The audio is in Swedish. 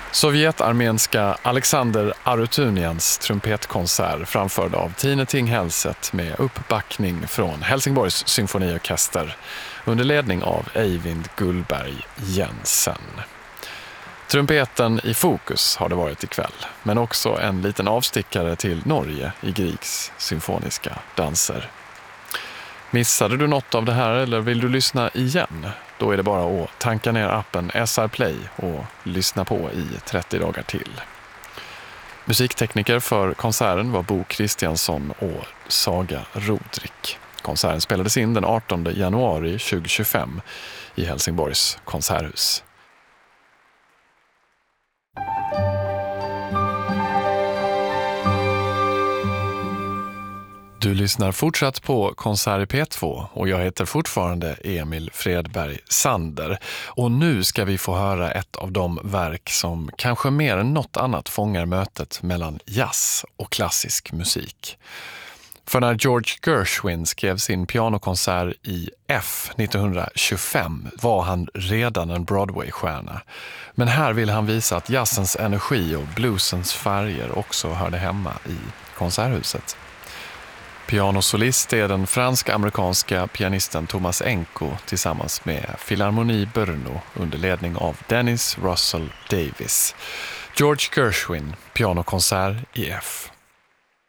Sovjetarmenska Alexander Arutunians trumpetkonsert framförd av Tine Ting Helset med uppbackning från Helsingborgs symfoniorkester under ledning av Eivind Gullberg Jensen. Trumpeten i fokus har det varit ikväll, men också en liten avstickare till Norge i Griegs symfoniska danser. Missade du något av det här eller vill du lyssna igen? Då är det bara att tanka ner appen SR Play och lyssna på i 30 dagar till. Musiktekniker för konserten var Bo Kristiansson och Saga Rodrik. Konserten spelades in den 18 januari 2025 i Helsingborgs konserthus. Du lyssnar fortsatt på Konsert i P2 och jag heter fortfarande Emil Fredberg Sander. Och nu ska vi få höra ett av de verk som kanske mer än något annat fångar mötet mellan jazz och klassisk musik. För när George Gershwin skrev sin pianokonsert i F 1925 var han redan en Broadway-stjärna. Men här vill han visa att jazzens energi och bluesens färger också hörde hemma i konserthuset. Pianosolist är den fransk-amerikanska pianisten Thomas Enko tillsammans med Philharmonie Brno under ledning av Dennis Russell Davis. George Gershwin, pianokonsert i F.